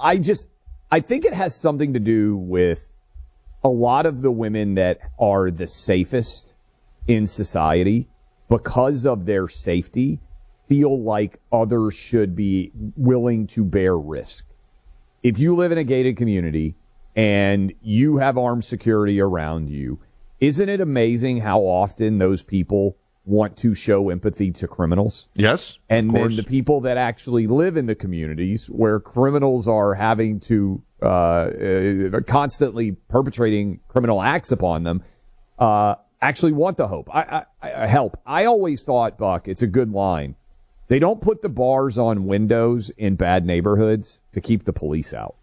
I think it has something to do with a lot of the women that are the safest in society, because of their safety, feel like others should be willing to bear risk. If you live in a gated community and you have armed security around you, isn't it amazing how often those people want to show empathy to criminals? Yes. And then the people that actually live in the communities where criminals are having to constantly perpetrating criminal acts upon them actually want the help. I always thought, Buck, it's a good line. They don't put the bars on windows in bad neighborhoods to keep the police out.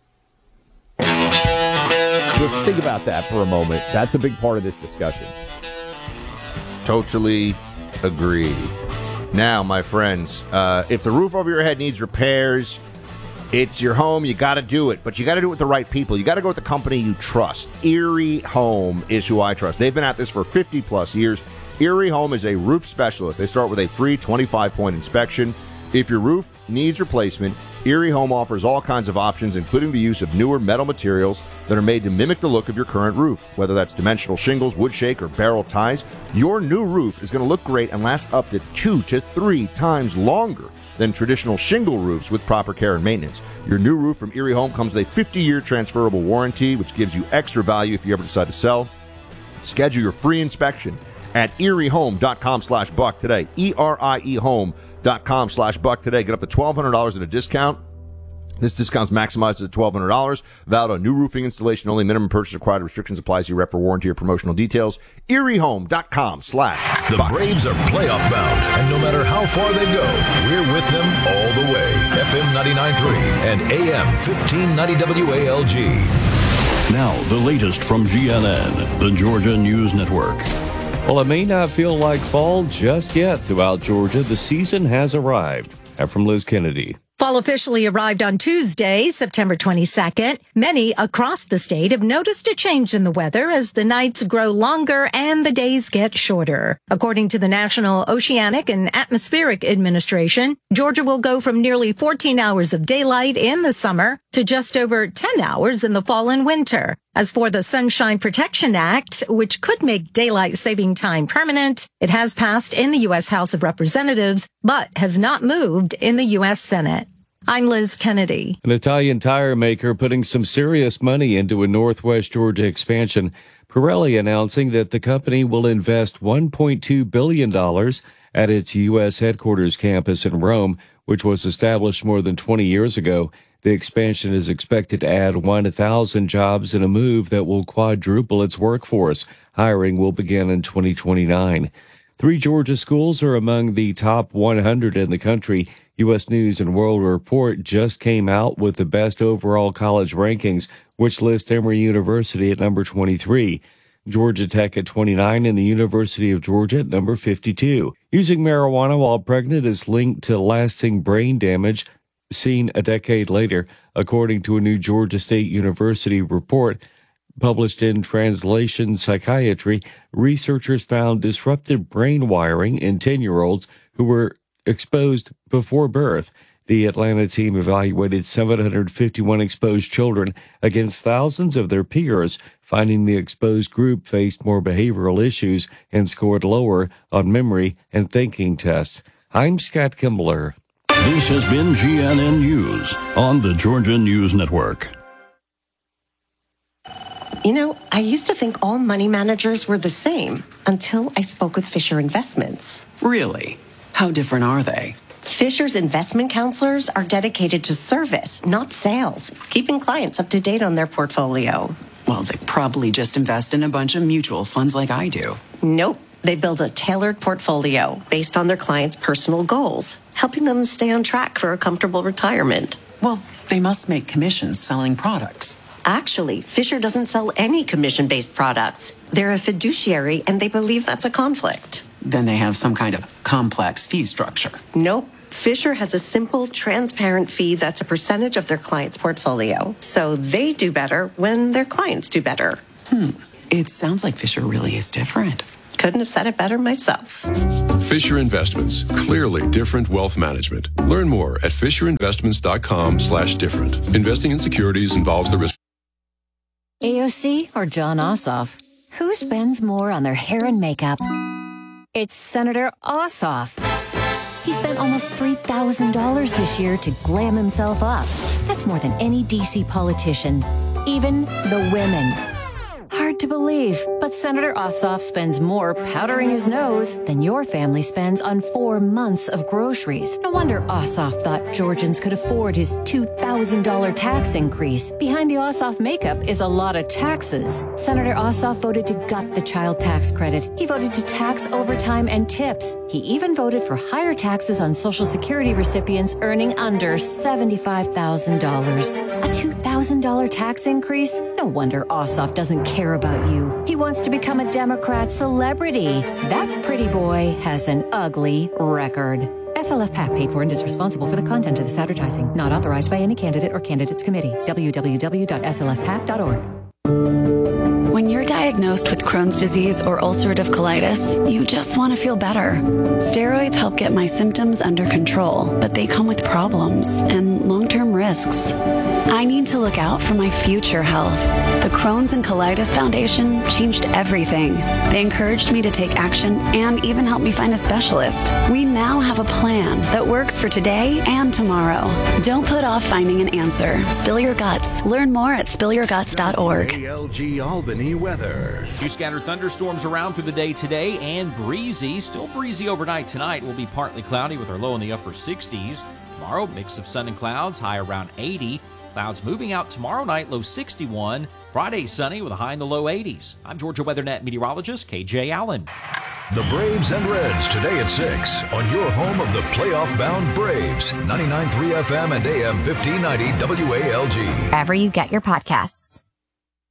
Just think about that for a moment. That's a big part of this discussion. Totally agree. Now, my friends, if the roof over your head needs repairs, it's your home, you got to do it. But you got to do it with the right people. You got to go with the company you trust. Erie Home is who I trust. They've been at this for 50-plus years. Erie Home is a roof specialist. They start with a free 25-point inspection. If your roof needs replacement, Erie Home offers all kinds of options, including the use of newer metal materials that are made to mimic the look of your current roof. Whether that's dimensional shingles, wood shake, or barrel ties, your new roof is going to look great and last up to 2 to 3 times longer than traditional shingle roofs with proper care and maintenance. Your new roof from Erie Home comes with a 50-year transferable warranty, which gives you extra value if you ever decide to sell. Schedule your free inspection at eriehome.com/buck today. ERIEhome.com/buck today. Get up to $1,200 in a discount. This discount's maximized at $1,200. Valid on new roofing installation only. Minimum purchase required. Restrictions apply. See rep for warranty or promotional details. eriehome.com/buck. The Braves are playoff bound, and no matter how far they go, we're with them all the way. FM 99.3 and AM 1590 WALG. Now, the latest from GNN, the Georgia News Network. Well, it may not feel like fall just yet throughout Georgia. The season has arrived. From Liz Kennedy. Fall officially arrived on Tuesday, September 22nd. Many across the state have noticed a change in the weather as the nights grow longer and the days get shorter. According to the National Oceanic and Atmospheric Administration, Georgia will go from nearly 14 hours of daylight in the summer to just over 10 hours in the fall and winter. As for the Sunshine Protection Act, which could make daylight saving time permanent, it has passed in the U.S. House of Representatives, but has not moved in the U.S. Senate. I'm Liz Kennedy. An Italian tire maker putting some serious money into a Northwest Georgia expansion. Pirelli announcing that the company will invest $1.2 billion at its U.S. headquarters campus in Rome, which was established more than 20 years ago. The expansion is expected to add 1,000 jobs in a move that will quadruple its workforce. Hiring will begin in 2029. 3 Georgia schools are among the top 100 in the country. U.S. News and World Report just came out with the best overall college rankings, which list Emory University at number 23, Georgia Tech at 29, and the University of Georgia at number 52. Using marijuana while pregnant is linked to lasting brain damage seen a decade later, according to a new Georgia State University report published in Translation Psychiatry. Researchers found disrupted brain wiring in 10-year-olds who were exposed before birth. The Atlanta team evaluated 751 exposed children against thousands of their peers, finding the exposed group faced more behavioral issues and scored lower on memory and thinking tests. I'm Scott Kimbler. This has been GNN News on the Georgia News Network. You know, I used to think all money managers were the same until I spoke with Fisher Investments. Really? How different are they? Fisher's investment counselors are dedicated to service, not sales, keeping clients up to date on their portfolio. Well, they probably just invest in a bunch of mutual funds like I do. Nope. They build a tailored portfolio based on their clients' personal goals, helping them stay on track for a comfortable retirement. Well, they must make commissions selling products. Actually, Fisher doesn't sell any commission-based products. They're a fiduciary, and they believe that's a conflict. Then they have some kind of complex fee structure. Nope. Fisher has a simple, transparent fee that's a percentage of their client's portfolio. So they do better when their clients do better. It sounds like Fisher really is different. Couldn't have said it better myself. Fisher Investments, clearly different wealth management. Learn more at FisherInvestments.com/different. Investing in securities involves the risk. AOC or John Ossoff? Who spends more on their hair and makeup? It's Senator Ossoff. He spent almost $3,000 this year to glam himself up. That's more than any DC politician, even the women. Hard to believe, but Senator Ossoff spends more powdering his nose than your family spends on 4 months of groceries. No wonder Ossoff thought Georgians could afford his $2,000 tax increase. Behind the Ossoff makeup is a lot of taxes. Senator Ossoff voted to gut the child tax credit. He voted to tax overtime and tips. He even voted for higher taxes on Social Security recipients earning under $75,000. A $2,000 tax increase? No wonder Ossoff doesn't care about you. He wants to become a Democrat celebrity. That pretty boy has an ugly record. SLF PAC paid for and is responsible for the content of this advertising. Not authorized by any candidate or candidates committee. www.slfpac.org. When you're diagnosed with Crohn's disease or ulcerative colitis, you just want to feel better. Steroids help get my symptoms under control, but they come with problems and long-term risks. I need to look out for my future health. The Crohn's and Colitis Foundation changed everything. They encouraged me to take action and even helped me find a specialist. We now have a plan that works for today and tomorrow. Don't put off finding an answer. Spill your guts. Learn more at spillyourguts.org. ALG Albany weather. Few scattered thunderstorms around through the day today and breezy. Still breezy overnight tonight. Will be partly cloudy with our low in the upper 60s. Tomorrow, mix of sun and clouds, high around 80. Clouds moving out tomorrow night, low 61. Friday, sunny with a high in the low 80s. I'm Georgia WeatherNet meteorologist KJ Allen. The Braves and Reds today at 6 on your home of the playoff-bound Braves. 99.3 FM and AM 1590 WALG. Wherever you get your podcasts.